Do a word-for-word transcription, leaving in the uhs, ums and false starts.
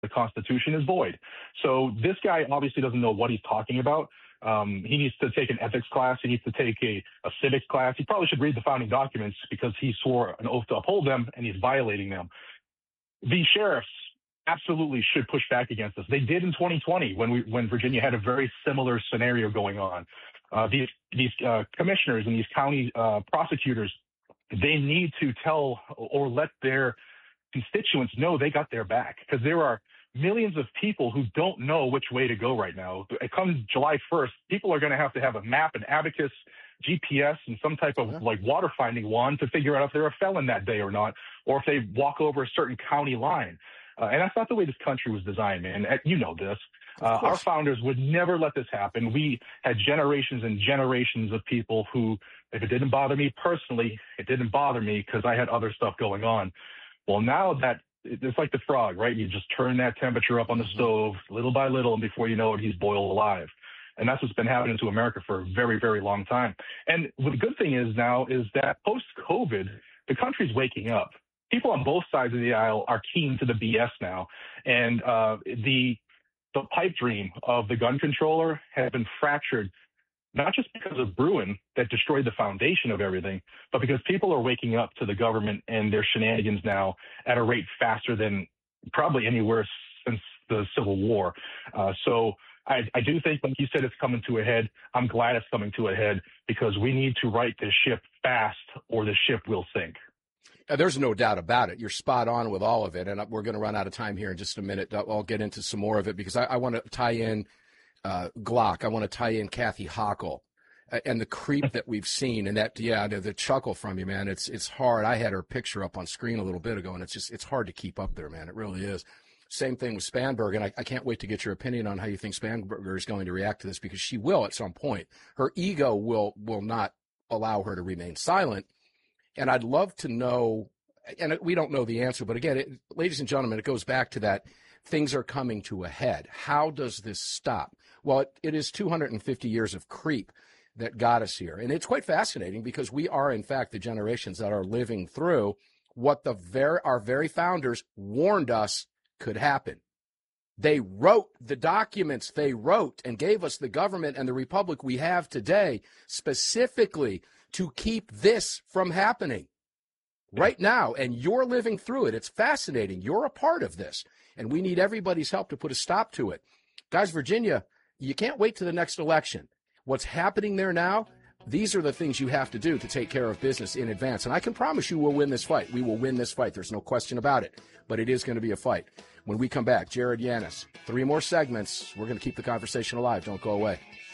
the Constitution is void. So this guy obviously doesn't know what he's talking about. Um, he needs to take an ethics class. He needs to take a, a civics class. He probably should read the founding documents because he swore an oath to uphold them, and he's violating them. The sheriffs absolutely should push back against this. They did in twenty twenty when we when Virginia had a very similar scenario going on. Uh, these these uh, commissioners and these county uh, prosecutors, they need to tell or let their constituents know they got their back, because there are millions of people who don't know which way to go right now. It comes July first, people are going to have to have a map, an abacus, G P S, and some type of Yeah. like water finding wand to figure out if they're a felon that day or not, or if they walk over a certain county line. Uh, and that's not the way this country was designed, man. Uh, You know this. Uh, our founders would never let this happen. We had generations and generations of people who, if it didn't bother me personally, it didn't bother me because I had other stuff going on. Well, now that it's like the frog, right? You just turn that temperature up on the stove little by little, and before you know it, he's boiled alive. And that's what's been happening to America for a very, very long time. And the good thing is now is that post-COVID, the country's waking up. People on both sides of the aisle are keen to the B S now. And uh, the the pipe dream of the gun controller has been fractured, not just because of Bruen that destroyed the foundation of everything, but because people are waking up to the government and their shenanigans now at a rate faster than probably anywhere since the Civil War. Uh, so I, I do think, like you said, it's coming to a head. I'm glad it's coming to a head because we need to right this ship fast or the ship will sink. Uh, There's no doubt about it. You're spot on with all of it. And we're going to run out of time here in just a minute. I'll get into some more of it because I, I want to tie in uh, Glock. I want to tie in Kathy Hochul uh, and the creep that we've seen. And that, yeah, the, the chuckle from you, man. It's it's hard. I had her picture up on screen a little bit ago, and it's just it's hard to keep up there, man. It really is. Same thing with Spanberg. And I, I can't wait to get your opinion on how you think Spanberger is going to react to this, because she will at some point. Her ego will will not allow her to remain silent. And I'd love to know, and we don't know the answer, but again, it, ladies and gentlemen, it goes back to that things are coming to a head. How does this stop? Well, it, it is two hundred fifty years of creep that got us here. And it's quite fascinating because we are, in fact, the generations that are living through what the very, our very founders warned us could happen. They wrote the documents they wrote and gave us the government and the republic we have today specifically to keep this from happening right now. And you're living through it. It's fascinating. You're a part of this. And we need everybody's help to put a stop to it. Guys, Virginia, you can't wait to the next election. What's happening there now, these are the things you have to do to take care of business in advance. And I can promise you we'll win this fight. We will win this fight. There's no question about it. But it is going to be a fight. When we come back, Jared Yanis, three more segments. We're going to keep the conversation alive. Don't go away.